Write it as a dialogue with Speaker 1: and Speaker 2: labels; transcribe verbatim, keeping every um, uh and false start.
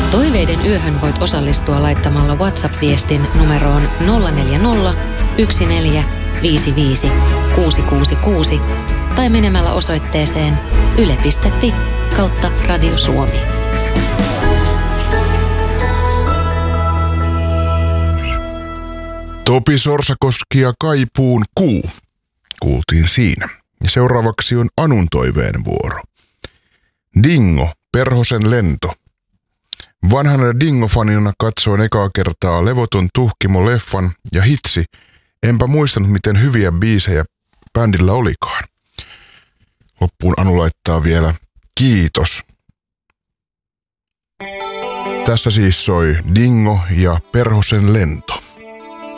Speaker 1: Toiveiden yöhön voit osallistua laittamalla WhatsApp-viestin numeroon nolla neljä nolla, yksi neljä, viisi viisi, kuusi kuusi kuusi tai menemällä osoitteeseen yle piste fi kautta Radio Suomi.
Speaker 2: Topi Sorsakoski ja Kaipuun kuu kuultiin siinä. Ja seuraavaksi on Anun toiveen vuoro. Dingo, Perhosen lento. Vanhana Dingo-fanina katsoin ekaa kertaa Levoton Tuhkimo-leffan ja hitsi, enpä muistanut miten hyviä biisejä bändillä olikaan. Loppuun Anu laittaa vielä kiitos. Tässä siis soi Dingo ja Perhosen lento.